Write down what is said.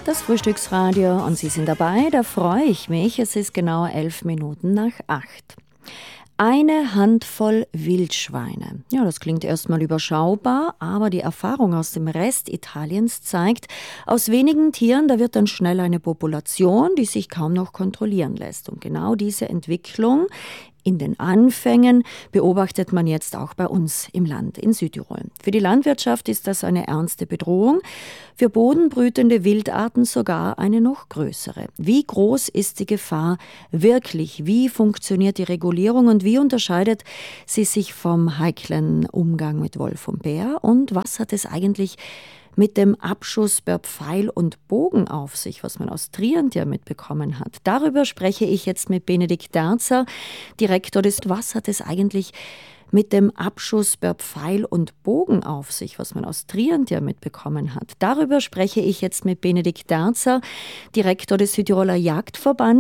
Das Frühstücksradio und Sie sind dabei, da freue ich mich. Es ist genau 8:11. Eine Handvoll Wildschweine. Ja, das klingt erstmal überschaubar, aber die Erfahrung aus dem Rest Italiens zeigt, aus wenigen Tieren, da wird dann schnell eine Population, die sich kaum noch kontrollieren lässt. Und genau diese Entwicklung in den Anfängen beobachtet man jetzt auch bei uns im Land, in Südtirol. Für die Landwirtschaft ist das eine ernste Bedrohung, für bodenbrütende Wildarten sogar eine noch größere. Wie groß ist die Gefahr wirklich? Wie funktioniert die Regulierung und wie unterscheidet sie sich vom heiklen Umgang mit Wolf und Bär? Und was hat es eigentlich mit dem Abschuss per Pfeil und Bogen auf sich, was man aus Trient ja mitbekommen hat? Darüber spreche ich jetzt mit Benedikt Derzer, Direktor des Was hat es eigentlich mit dem Abschuss per Pfeil und Bogen auf sich, was man aus Trient ja mitbekommen hat. Darüber spreche ich jetzt mit Benedikt Derzer, Direktor des Südtiroler Jagdverbandes.